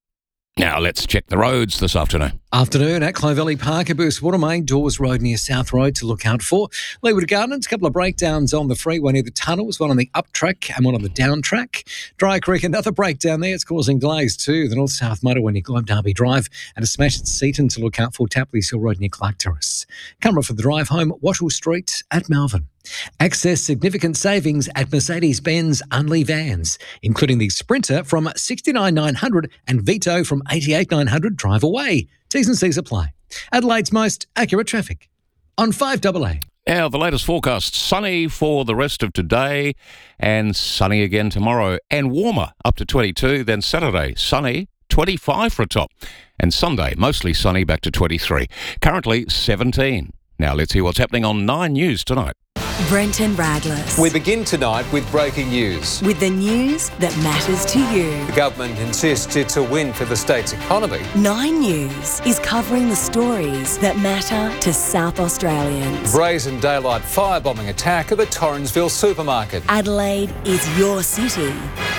Now let's check the roads this afternoon. Afternoon at Clovelly Park, a burst water main, Dawes Road near South Road to look out for. Leeward Gardens, a couple of breakdowns on the freeway near the tunnels, one on the up track and one on the down track. Dry Creek, another breakdown there. It's causing delays too. The north-south motorway near Globe Derby Drive, and a smash at Seaton to look out for. Tapley's Hill Road near Clark Terrace. Camera for the drive home, Wattle Street at Malvern. Access significant savings at Mercedes-Benz Unley vans, including the Sprinter from $69,900 and Vito from $88,900. Drive away. T's and C's apply. Adelaide's most accurate traffic on 5AA. Now, the latest forecast, sunny for the rest of today and sunny again tomorrow, and warmer up to 22. Then Saturday, sunny, 25 for a top, and Sunday, mostly sunny, back to 23. Currently 17. Now let's hear what's happening on 9 News tonight. Brenton Radless. We begin tonight with breaking news. With the news that matters to you. The government insists it's a win for the state's economy. 9 News is covering the stories that matter to South Australians. Brazen daylight firebombing attack of a Torrensville supermarket. Adelaide is your city.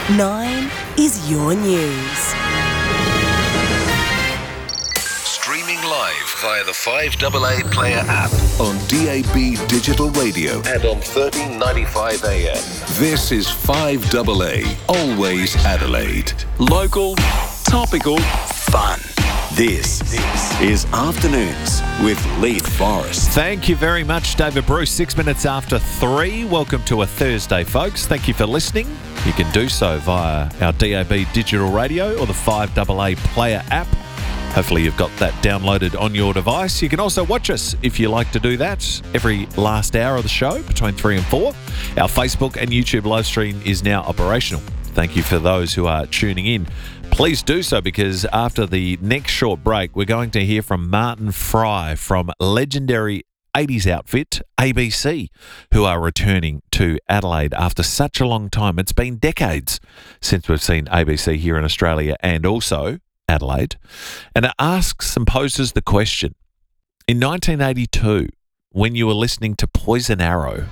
9 is your news. Streaming live via the 5AA Player app on DAB Digital Radio and on 1395 AM. This is 5AA, always Adelaide. Local, topical, fun. This is Afternoons with Leith Forrest. Thank you very much, David Bruce. 6 minutes after 3. Welcome to a Thursday, folks. Thank you for listening. You can do so via our DAB Digital Radio or the 5AA Player app. Hopefully you've got that downloaded on your device. You can also watch us if you like to do that every last hour of the show between 3 and 4. Our Facebook and YouTube live stream is now operational. Thank you for those who are tuning in. Please do so, because after the next short break, we're going to hear from Martin Fry from legendary 80s outfit ABC, who are returning to Adelaide after such a long time. It's been decades since we've seen ABC here in Australia and also Adelaide. And it asks and poses the question, in 1982, when you were listening to Poison Arrow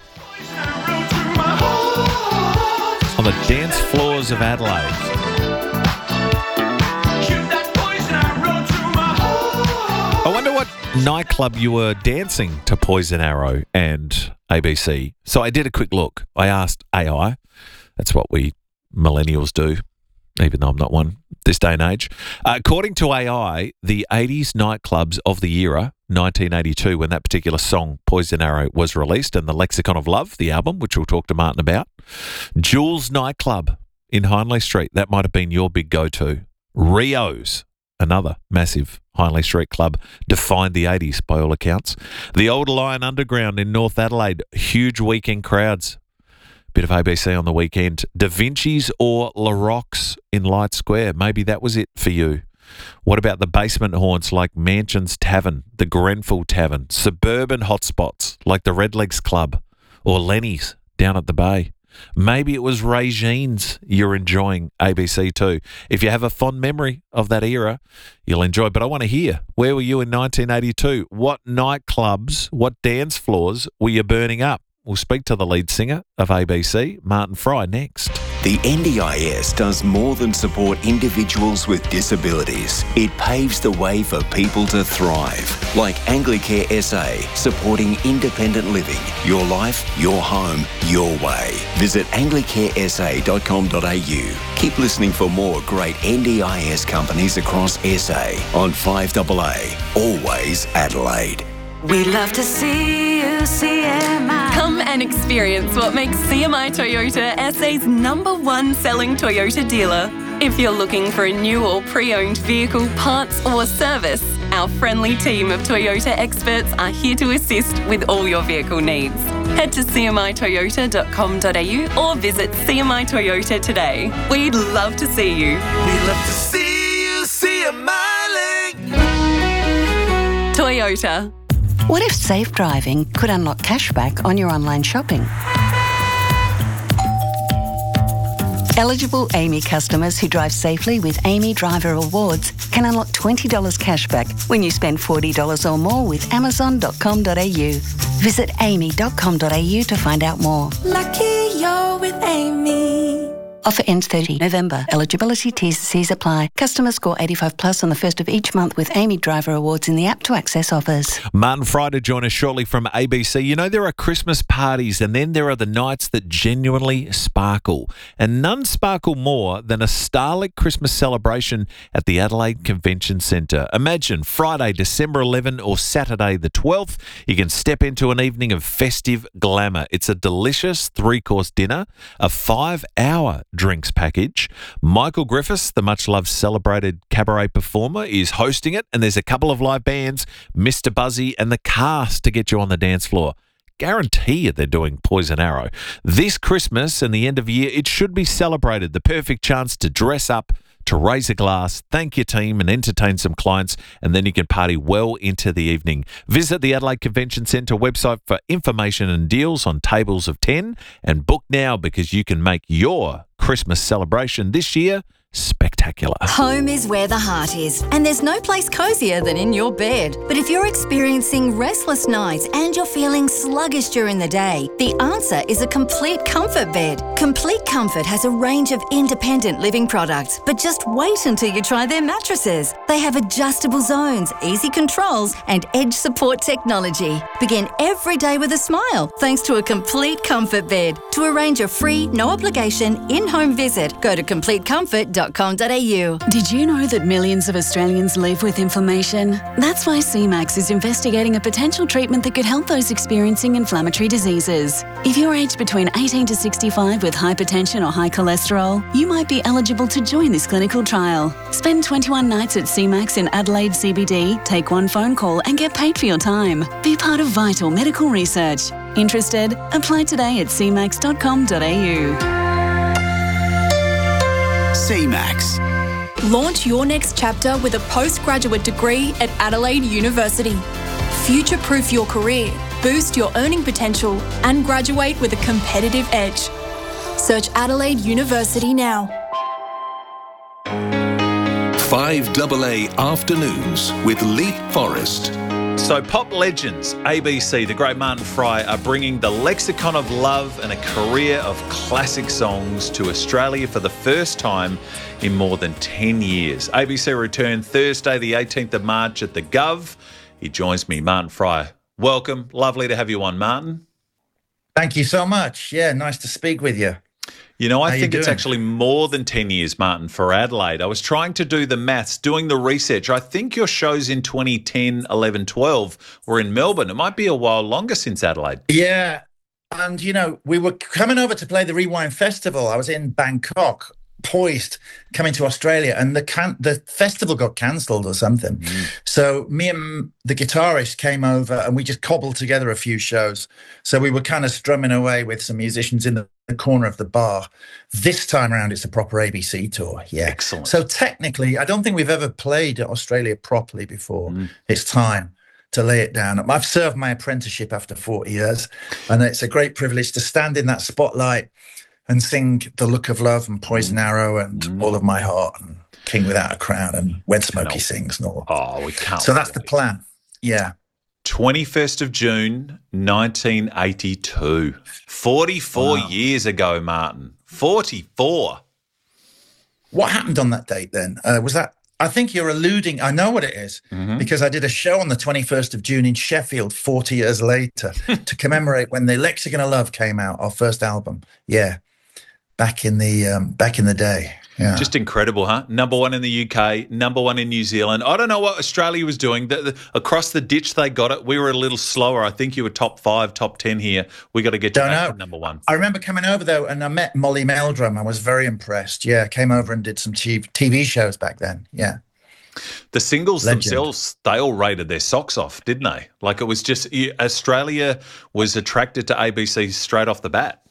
on the dance floors of Adelaide, I wonder what nightclub you were dancing to Poison Arrow and ABC. So I did a quick look. I asked AI. That's what we millennials do, even though I'm not one this day and age. According to AI, the 80s nightclubs of the era, 1982, when that particular song, Poison Arrow, was released, and the Lexicon of Love, the album, which we'll talk to Martin about. Jules Nightclub in Hindley Street, that might have been your big go-to. Rio's, another massive Hindley Street club, defined the 80s by all accounts. The Old Lion Underground in North Adelaide, huge weekend crowds. Bit of ABC on the weekend. Da Vinci's or La Rocks in Light Square. Maybe that was it for you. What about the basement haunts like Mansions Tavern, the Grenfell Tavern, suburban hotspots like the Redlegs Club or Lenny's down at the Bay? Maybe it was Regine's you're enjoying ABC too. If you have a fond memory of that era, you'll enjoy. But I want to hear, where were you in 1982? What nightclubs, what dance floors were you burning up? We'll speak to the lead singer of ABC, Martin Fry, next. The NDIS does more than support individuals with disabilities. It paves the way for people to thrive, like Anglicare SA, supporting independent living, your life, your home, your way. Visit anglicaresa.com.au. Keep listening for more great NDIS companies across SA on 5AA, always Adelaide. We love to see you, CMI. Come and experience what makes CMI Toyota SA's #1 selling Toyota dealer. If you're looking for a new or pre-owned vehicle, parts or service, our friendly team of Toyota experts are here to assist with all your vehicle needs. Head to cmitoyota.com.au or visit CMI Toyota today. We'd love to see you. We love to see you, CMI. Toyota. What if safe driving could unlock cashback on your online shopping? Eligible AAMI customers who drive safely with AAMI Driver Rewards can unlock $20 cashback when you spend $40 or more with Amazon.com.au. Visit aami.com.au to find out more. Lucky you're with AAMI. Offer ends 30 November. Eligibility T's and C's apply. Customers score 85 plus on the first of each month with AAMI Driver Awards in the app to access offers. Martin Fry to join us shortly from ABC. You know, there are Christmas parties and then there are the nights that genuinely sparkle. And none sparkle more than a starlit Christmas celebration at the Adelaide Convention Centre. Imagine Friday, December 11 or Saturday the 12th. You can step into an evening of festive glamour. It's a delicious 3-course dinner, a 5-hour drinks package. Michael Griffiths, the much-loved celebrated cabaret performer, is hosting it, and there's a couple of live bands, Mr. Buzzy and the Cast, to get you on the dance floor. Guarantee you they're doing Poison Arrow. This Christmas and the end of year, it should be celebrated. The perfect chance to dress up, to raise a glass, thank your team and entertain some clients, and then you can party well into the evening. Visit the Adelaide Convention Centre website for information and deals on tables of 10 and book now, because you can make your Christmas celebration this year spectacular. Home is where the heart is, and there's no place cozier than in your bed. But if you're experiencing restless nights and you're feeling sluggish during the day, the answer is a Complete Comfort bed. Complete Comfort has a range of independent living products, but just wait until you try their mattresses. They have adjustable zones, easy controls, and edge support technology. Begin every day with a smile thanks to a Complete Comfort bed. To arrange a free, no obligation, in-home visit, go to CompleteComfort.com. Did you know that millions of Australians live with inflammation? That's why CMAX is investigating a potential treatment that could help those experiencing inflammatory diseases. If you're aged between 18 to 65 with hypertension or high cholesterol, you might be eligible to join this clinical trial. Spend 21 nights at CMAX in Adelaide CBD, take one phone call and get paid for your time. Be part of vital medical research. Interested? Apply today at cmax.com.au. CMAX. Launch your next chapter with a postgraduate degree at Adelaide University. Future-proof your career, boost your earning potential, and graduate with a competitive edge. Search Adelaide University now. 5AA Afternoons with Leith Forrest. So pop legends, ABC, the great Martin Fry, are bringing the lexicon of love and a career of classic songs to Australia for the first time in more than 10 years. ABC return Thursday, the 18th of March at the Gov. He joins me, Martin Fry. Welcome. Lovely to have you on, Martin. Thank you so much. Yeah, nice to speak with you. You know, I think it's actually more than 10 years, Martin, for Adelaide. I was trying to do the maths, doing the research. I think your shows in 2010, 11, 12 were in Melbourne. It might be a while longer since Adelaide. Yeah. And, you know, we were coming over to play the Rewind Festival. I was in Bangkok, poised, coming to Australia, and the festival got cancelled or something. So me and the guitarist came over and we just cobbled together a few shows. So we were kind of strumming away with some musicians in the corner of the bar. This time around, it's a proper ABC tour. Yeah. Excellent. So technically, I don't think we've ever played Australia properly before. It's time to lay it down. I've served my apprenticeship after 40 years, and it's a great privilege to stand in that spotlight and sing The Look of Love and Poison Arrow and All of My Heart and King Without a Crown and When Smokey Sings and all. Oh, we can't. So that's the plan. Yeah. 21st of June, 1982. 44 years ago, Martin. 44. What happened on that date then? Was that, I think you're alluding, I know what it is, because I did a show on the 21st of June in Sheffield 40 years later to commemorate when the Lexicon of Love came out, our first album. Yeah. Back in the day. Yeah. Just incredible, huh? Number one in the UK, number one in New Zealand. I don't know what Australia was doing. Across the ditch, they got it. We were a little slower. I think you were top 5, top 10 here. We got to get to number one. I remember coming over, though, and I met Molly Meldrum. I was very impressed. Yeah, came over and did some TV shows back then. Yeah. The singles themselves, they all rated their socks off, didn't they? Like it was just, Australia was attracted to ABC straight off the bat.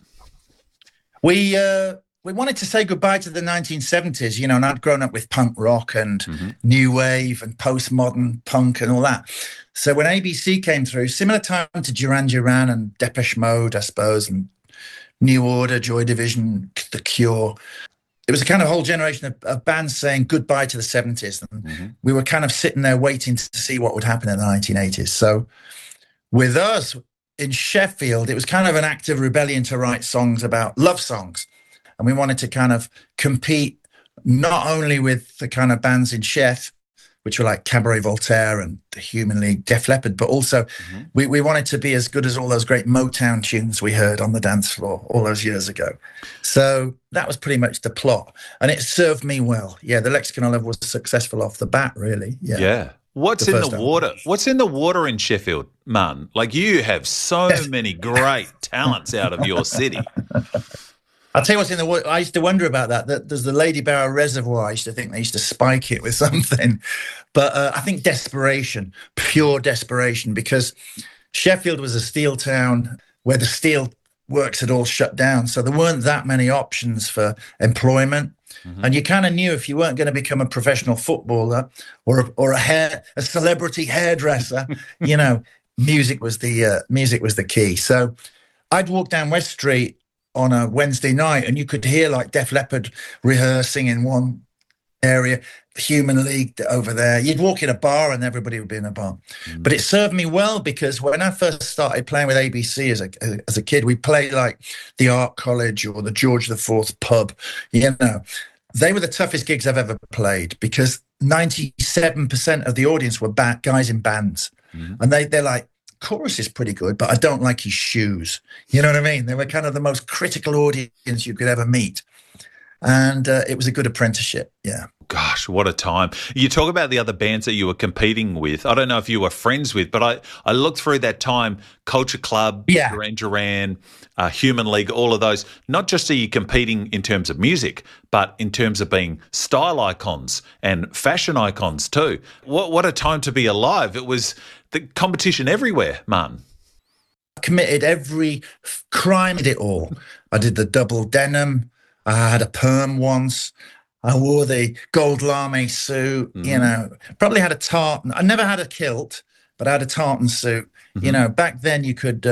We wanted to say goodbye to the 1970s, you know, and I'd grown up with punk rock and new wave and postmodern punk and all that. So when ABC came through, similar time to Duran Duran and Depeche Mode, I suppose, and New Order, Joy Division, The Cure, it was a kind of whole generation of bands saying goodbye to the 70s. And we were kind of sitting there waiting to see what would happen in the 1980s. So with us in Sheffield, it was kind of an act of rebellion to write songs about love songs. And we wanted to kind of compete not only with the kind of bands in Sheff, which were like Cabaret Voltaire and the Human League, Def Leppard, but also we wanted to be as good as all those great Motown tunes we heard on the dance floor all those years ago. So that was pretty much the plot. And it served me well. Yeah, the Lexicon of Love was successful off the bat, really. Yeah. What's in the water? What's in the water in Sheffield, Martin? Like you have so many great talents out of your city. I'll tell you what's in the water. I used to wonder about that. There's the Lady Barrow Reservoir. I used to think they used to spike it with something. But I think desperation, pure desperation, because Sheffield was a steel town where the steel works had all shut down. So there weren't that many options for employment. And you kind of knew if you weren't going to become a professional footballer or a celebrity hairdresser, you know, music was the key. So I'd walk down West Street on a Wednesday night and you could hear like Def Leppard rehearsing in one area, Human League over there. You'd walk in a bar and everybody would be in a bar. But it served me well because when I first started playing with ABC as a kid, we played like the Art College or the George IV pub. You know, they were the toughest gigs I've ever played because 97% of the audience were guys in bands. And they're like, chorus is pretty good, but I don't like his shoes. You know what I mean? They were kind of the most critical audience you could ever meet. And it was a good apprenticeship, yeah. Gosh, what a time. You talk about the other bands that you were competing with. I don't know if you were friends with, but I looked through that time, Culture Club, Duran Duran, Human League, all of those. Not just are you competing in terms of music, but in terms of being style icons and fashion icons too. What a time to be alive. It was the competition everywhere, Martin. I committed every crime, did it all. I did the double denim. I had a perm once. I wore the gold lame suit, you know, probably had a tartan. I never had a kilt, but I had a tartan suit. You know, back then you could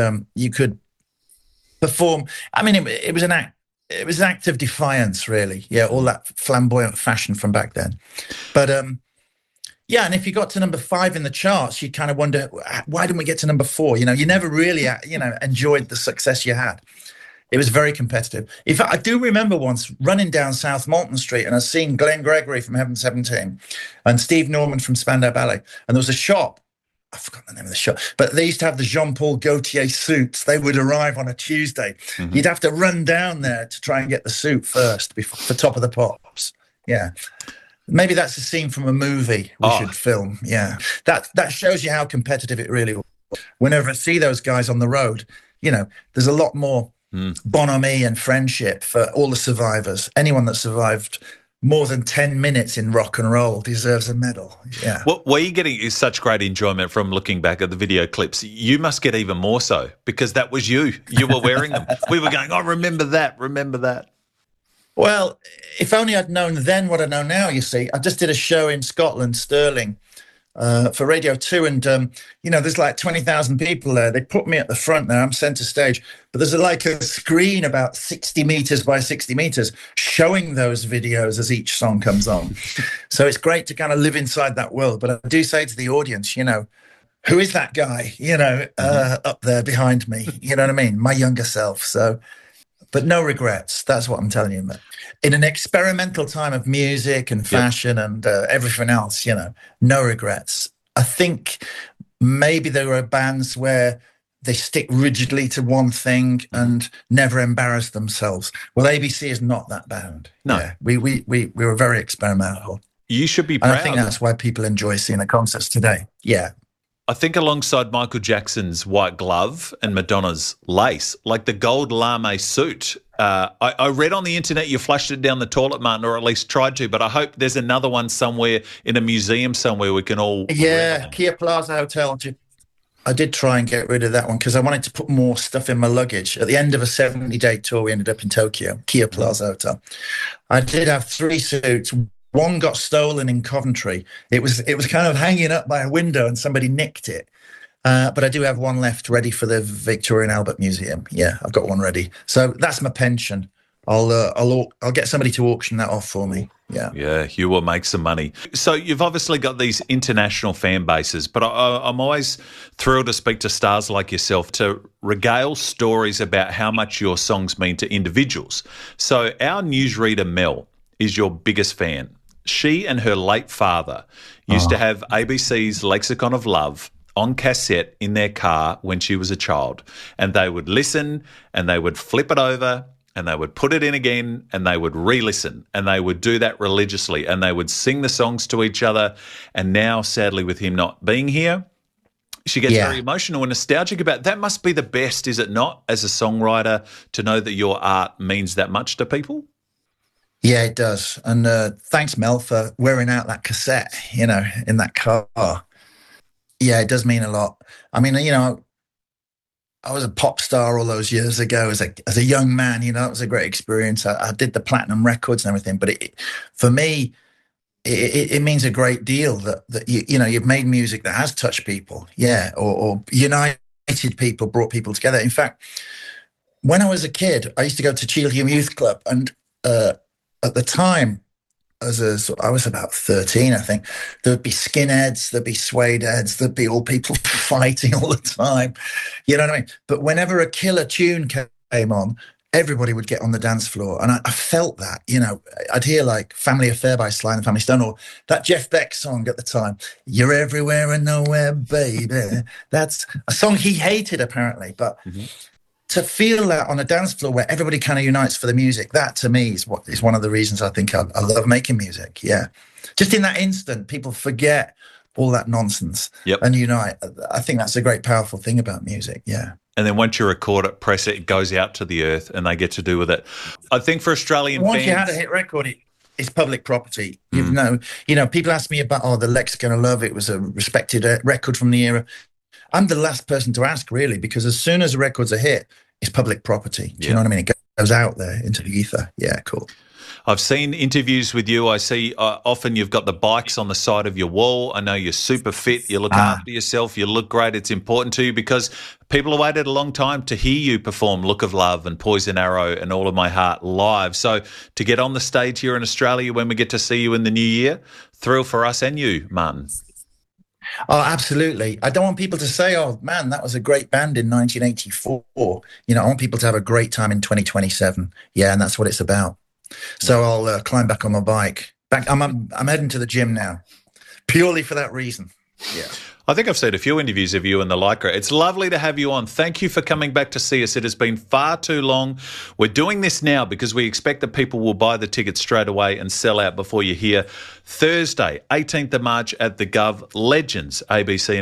perform. I mean, it was an act of defiance, really. Yeah, all that flamboyant fashion from back then. But yeah, and if you got to number 5 in the charts, you kind of wonder, why didn't we get to number 4? You know, you never really, enjoyed the success you had. It was very competitive. In fact, I do remember once running down South Molton Street and I seen Glenn Gregory from Heaven 17 and Steve Norman from Spandau Ballet. And there was a shop, I forgot the name of the shop, but they used to have the Jean-Paul Gaultier suits. They would arrive on a Tuesday. You'd have to run down there to try and get the suit first for Top of the Pops. Yeah. Maybe that's a scene from a movie we should film. Yeah. That shows you how competitive it really was. Whenever I see those guys on the road, you know, there's a lot more bonhomie and friendship for all the survivors. Anyone that survived more than 10 minutes in rock and roll deserves a medal. Yeah. What were you getting such great enjoyment from looking back at the video clips? You must get even more so because that was you. You were wearing them. We were going, remember that. Well, if only I'd known then what I know now, you see. I just did a show in Scotland, Stirling, for Radio 2, and, there's like 20,000 people there. They put me at the front there. I'm centre stage. But there's like a screen about 60 metres by 60 metres showing those videos as each song comes on. So it's great to kind of live inside that world. But I do say to the audience, who is that guy, up there behind me? You know what I mean? My younger self. So, but no regrets. That's what I'm telling you, man. In an experimental time of music and fashion and everything else, no regrets. I think maybe there are bands where they stick rigidly to one thing and never embarrass themselves. Well, ABC is not that band. No. Yeah, we were very experimental. You should be proud. And I think that's why people enjoy seeing the concerts today. Yeah. I think alongside Michael Jackson's White Glove and Madonna's Lace, like the gold lame suit, I read on the internet you flushed it down the toilet, Martin, or at least tried to, but I hope there's another one somewhere in a museum somewhere we can all... Yeah, Kia Plaza Hotel. I did try and get rid of that one because I wanted to put more stuff in my luggage. At the end of a 70-day tour, we ended up in Tokyo, Kia Plaza Hotel. I did have 3 suits. One got stolen in Coventry. It was kind of hanging up by a window and somebody nicked it. But I do have one left ready for the Victoria and Albert Museum. Yeah, I've got one ready. So that's my pension. I'll get somebody to auction that off for me. Yeah. Yeah, you will make some money. So you've obviously got these international fan bases, but I'm always thrilled to speak to stars like yourself to regale stories about how much your songs mean to individuals. So our newsreader Mel is your biggest fan. She and her late father used to have ABC's Lexicon of Love on cassette in their car when she was a child. And they would listen and they would flip it over and they would put it in again and they would re-listen and they would do that religiously and they would sing the songs to each other. And now, sadly, with him not being here, she gets very emotional and nostalgic about that. Must be the best, is it not, as a songwriter, to know that your art means that much to people? Yeah, it does. And thanks, Mel, for wearing out that cassette, in that car. Yeah, it does mean a lot. I mean, I was a pop star all those years ago as a young man, it was a great experience. I did the platinum records and everything. But for me, it means a great deal that you've made music that has touched people. Yeah, or united people, brought people together. In fact, when I was a kid, I used to go to Chealham Youth Club and at the time, I was about 13, I think. There'd be skinheads, there'd be suede heads, there'd be all people fighting all the time. You know what I mean? But whenever a killer tune came on, everybody would get on the dance floor. And I felt that, you know, I'd hear like Family Affair by Sly and the Family Stone, or that Jeff Beck song at the time, You're Everywhere and Nowhere, Baby. That's a song he hated, apparently. But to feel that on a dance floor where everybody kind of unites for the music, that to me is one of the reasons I think I love making music. Yeah. Just in that instant, people forget all that nonsense and unite. I think that's a great, powerful thing about music. Yeah. And then once you record it, press it, it goes out to the earth and they get to do with it. I think for Australian fans... Once you had a hit record, it's public property. You know, people ask me about, the Lexicon of Love. It was a respected record from the era. I'm the last person to ask, really, because as soon as a record's a hit, it's public property. Do you know what I mean? It goes out there into the ether. Yeah, cool. I've seen interviews with you. I see often you've got the bikes on the side of your wall. I know you're super fit. You look after yourself. You look great. It's important to you because people have waited a long time to hear you perform Look of Love and Poison Arrow and All of My Heart live. So to get on the stage here in Australia when we get to see you in the new year, thrill for us and you, Martin. Oh, absolutely. I don't want people to say, oh, man, that was a great band in 1984. You know, I want people to have a great time in 2027. Yeah, and that's what it's about. So I'll climb back on my bike. I'm heading to the gym now, purely for that reason. Yeah. I think I've seen a few interviews of you in the Lycra. It's lovely to have you on. Thank you for coming back to see us. It has been far too long. We're doing this now because we expect that people will buy the tickets straight away and sell out before you're here. Thursday, 18th of March at the Gov. Legends, ABC